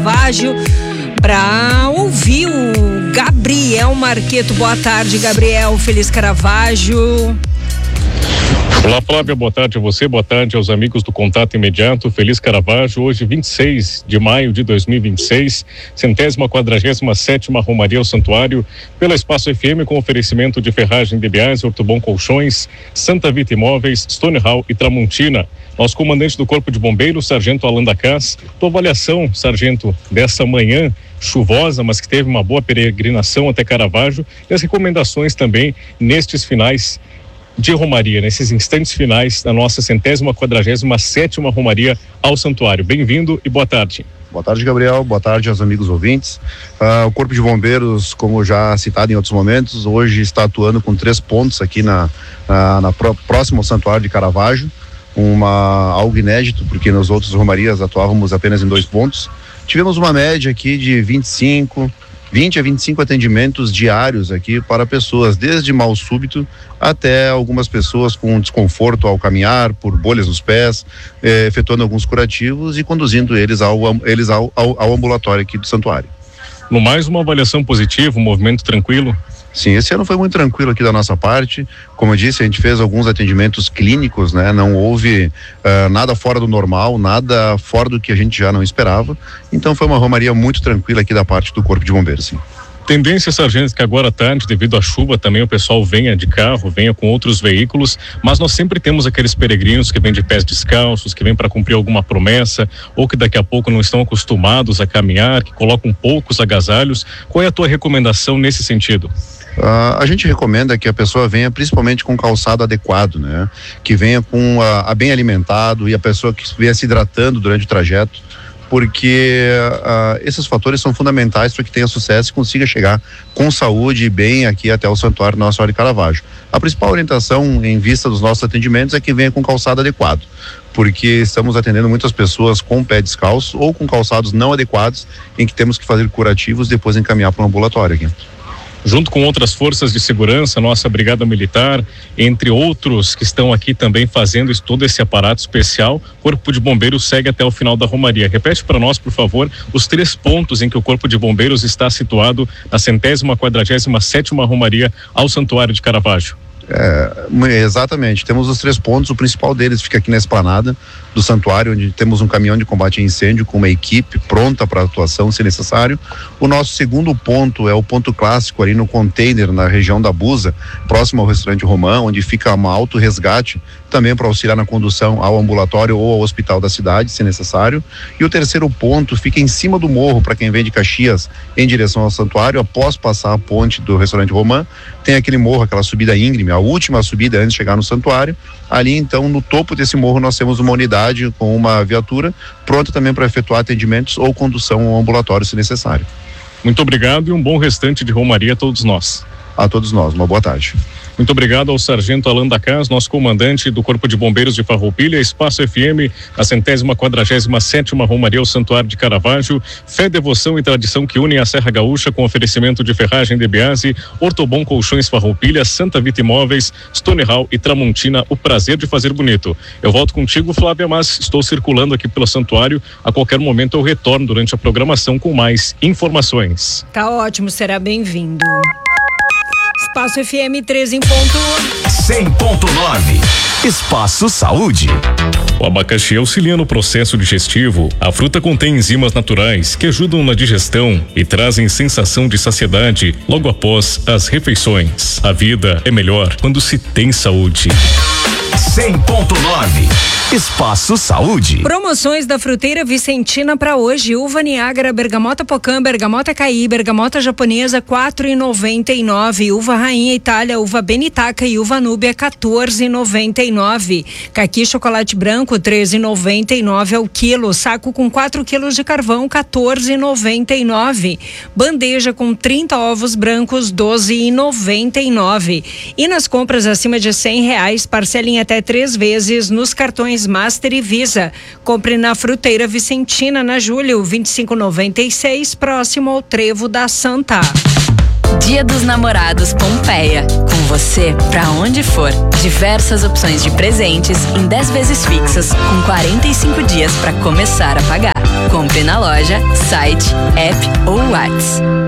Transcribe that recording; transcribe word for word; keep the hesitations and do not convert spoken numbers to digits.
Caravaggio para ouvir o Gabriel Marqueto. Boa tarde, Gabriel. Feliz Caravaggio. Olá, Flávia, boa tarde a você, boa tarde aos amigos do Contato Imediato. Feliz Caravaggio, hoje vinte e seis de maio de dois mil e vinte e seis, centésima quadragésima sétima Romaria ao Santuário, pela Espaço F M, com oferecimento de Ferragem de Biase, Ortobon Colchões, Santa Vita Imóveis, Stone Hall e Tramontina. Nosso comandante do Corpo de Bombeiros, Sargento Alan da Cas. Tua avaliação, Sargento, dessa manhã chuvosa, mas que teve uma boa peregrinação até Caravaggio, e as recomendações também nestes finais de Romaria, nesses instantes finais da nossa centésima quadragésima sétima Romaria ao Santuário. Bem-vindo e boa tarde. Boa tarde, Gabriel. Boa tarde aos amigos ouvintes. Uh, o Corpo de Bombeiros, como já citado em outros momentos, hoje está atuando com três pontos aqui na, na, na pró- próxima ao Santuário de Caravaggio. Uma, algo inédito, porque nas outras Romarias atuávamos apenas em dois pontos. Tivemos uma média aqui de vinte e cinco, vinte a vinte e cinco atendimentos diários aqui para pessoas, desde mal súbito até algumas pessoas com desconforto ao caminhar, por bolhas nos pés, eh, efetuando alguns curativos e conduzindo eles ao, eles ao, ao, ao ambulatório aqui do Santuário. No mais, uma avaliação positiva, um movimento tranquilo? Sim, esse ano foi muito tranquilo aqui da nossa parte. Como eu disse, a gente fez alguns atendimentos clínicos, né? Não houve uh, nada fora do normal, nada fora do que a gente já não esperava. Então foi uma romaria muito tranquila aqui da parte do Corpo de Bombeiros, sim. Tendência, sargento, que agora à tarde, devido à chuva, também o pessoal venha de carro, venha com outros veículos, mas nós sempre temos aqueles peregrinos que vêm de pés descalços, que vêm para cumprir alguma promessa, ou que daqui a pouco não estão acostumados a caminhar, que colocam poucos agasalhos. Qual é a tua recomendação nesse sentido? Uh, a gente recomenda que a pessoa venha principalmente com calçado adequado, né? Que venha com a, a bem alimentado e a pessoa que venha se hidratando durante o trajeto, porque uh, esses fatores são fundamentais para que tenha sucesso e consiga chegar com saúde e bem aqui até o Santuário Nossa Senhora de Caravaggio. A principal orientação em vista dos nossos atendimentos é que venha com calçado adequado, porque estamos atendendo muitas pessoas com pé descalço ou com calçados não adequados, em que temos que fazer curativos e depois encaminhar para um ambulatório aqui. Junto com outras forças de segurança, nossa Brigada Militar, entre outros que estão aqui também fazendo todo esse aparato especial, o Corpo de Bombeiros segue até o final da Romaria. Repete para nós, por favor, os três pontos em que o Corpo de Bombeiros está situado na centésima quadragésima sétima Romaria ao Santuário de Caravaggio. É, exatamente, temos os três pontos. O principal deles fica aqui na esplanada do Santuário, onde temos um caminhão de combate a incêndio com uma equipe pronta para atuação se necessário. O nosso segundo ponto é o ponto clássico ali no container, na região da Busa, próximo ao restaurante Romã, onde fica um auto resgate também para auxiliar na condução ao ambulatório ou ao hospital da cidade, se necessário. E o terceiro ponto fica em cima do morro para quem vem de Caxias em direção ao Santuário. Após passar a ponte do restaurante Romã, tem aquele morro, aquela subida íngreme, a última subida antes de chegar no Santuário. Ali, então, no topo desse morro, nós temos uma unidade com uma viatura pronta também para efetuar atendimentos ou condução ao ambulatório, se necessário. Muito obrigado e um bom restante de Romaria a todos nós. A todos nós, uma boa tarde. Muito obrigado ao Sargento Alan da Cas, nosso comandante do Corpo de Bombeiros de Farroupilha, Espaço F M, a centésima quadragésima sétima Romaria ao Santuário de Caravaggio. Fé, devoção e tradição que unem a Serra Gaúcha, com oferecimento de Ferragem de Biase, Ortobon Colchões Farroupilha, Santa Vita Imóveis, Stone Hall e Tramontina. O prazer de fazer bonito. Eu volto contigo, Flávia, mas estou circulando aqui pelo Santuário. A qualquer momento eu retorno durante a programação com mais informações. Tá ótimo, será bem-vindo. Espaço F M treze em ponto. cem ponto nove. Espaço Saúde. O abacaxi auxilia no processo digestivo. A fruta contém enzimas naturais que ajudam na digestão e trazem sensação de saciedade logo após as refeições. A vida é melhor quando se tem saúde. cem ponto nove. Espaço Saúde. Promoções da Fruteira Vicentina para hoje: uva Niágara, bergamota Pocã, bergamota Caí, bergamota japonesa quatro e noventa e nove, uva Rainha Itália, uva Benitaca e uva Núbia quatorze e noventa e nove, caqui chocolate branco treze e noventa e nove ao quilo, saco com quatro quilos de carvão quatorze e noventa e nove, bandeja com trinta ovos brancos doze e noventa e nove. E nas compras acima de cem reais, parcelem até três vezes nos cartões Master e Visa. Compre na Fruteira Vicentina, na Júlio vinte e cinco noventa e seis, próximo ao Trevo da Santa. Dia dos Namorados Pompeia. Com você pra onde for. Diversas opções de presentes em dez vezes fixas, com quarenta e cinco dias para começar a pagar. Compre na loja, site, app ou WhatsApp.